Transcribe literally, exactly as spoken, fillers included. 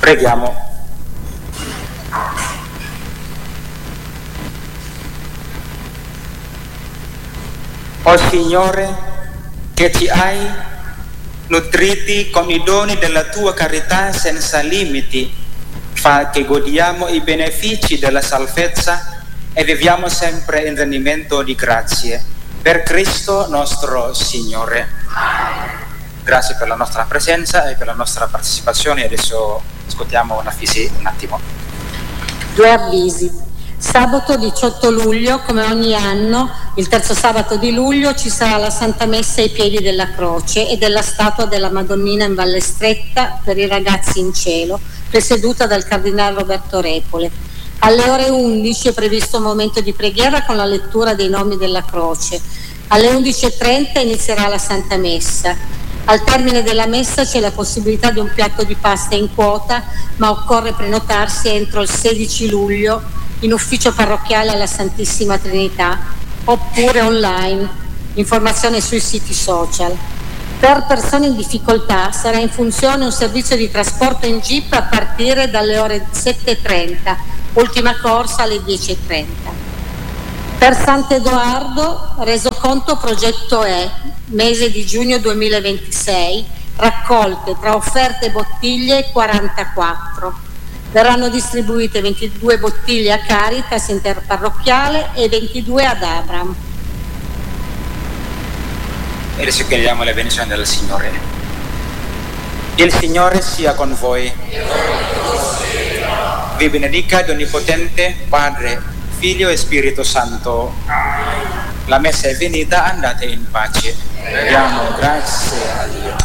Preghiamo. O Signore, che ci hai nutriti con i doni della tua carità senza limiti, fa che godiamo i benefici della salvezza e viviamo sempre in rendimento di grazie. Per Cristo nostro Signore. Grazie per la nostra presenza e per la nostra partecipazione. Adesso ascoltiamo una fisi un attimo. Due avvisi. Sabato diciotto luglio, come ogni anno, il terzo sabato di luglio ci sarà la Santa Messa ai piedi della croce e della statua della Madonnina in Valle Stretta per i ragazzi in cielo, presieduta dal Cardinale Roberto Repole. Alle ore undici è previsto un momento di preghiera con la lettura dei nomi della croce. Alle undici e trenta inizierà la Santa Messa. Al termine della messa c'è la possibilità di un piatto di pasta in quota, ma occorre prenotarsi entro il sedici luglio in ufficio parrocchiale alla Santissima Trinità oppure online, informazioni sui siti social. Per persone in difficoltà sarà in funzione un servizio di trasporto in jeep a partire dalle ore sette e trenta, ultima corsa alle dieci e trenta. Per Sant'Edoardo, resoconto progetto E, mese di giugno duemilaventisei, raccolte tra offerte e bottiglie quarantaquattro. Verranno distribuite ventidue bottiglie a Caritas interparrocchiale e ventidue ad Abram. E adesso chiediamo la benedizione del Signore. Il Signore sia con voi. Vi benedica Dio Onnipotente, Padre, Figlio e Spirito Santo. La messa è finita, andate in pace. Diamo grazie a Dio.